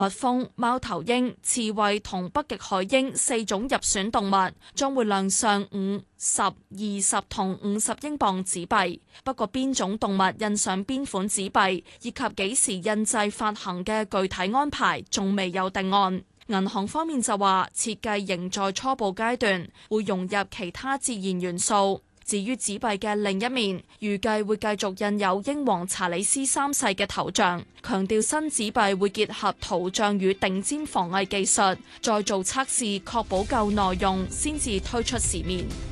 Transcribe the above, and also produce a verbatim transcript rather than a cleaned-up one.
蜜蜂、貓頭鷹、刺蝟同北極海鷹四種入選動物將會亮相五、十、二十同五十英鎊紙幣。不過邊種動物印上邊款紙幣，以及幾時印製發行嘅具體安排，仲未有定案。銀行方面就話，設計仍在初步階段，會融入其他自然元素。至於紙幣嘅另一面，預計會繼續印有英皇查理斯三世嘅頭像，強調新紙幣會結合圖像與頂尖防偽技術，再做測試，確保夠耐用，先至推出市面。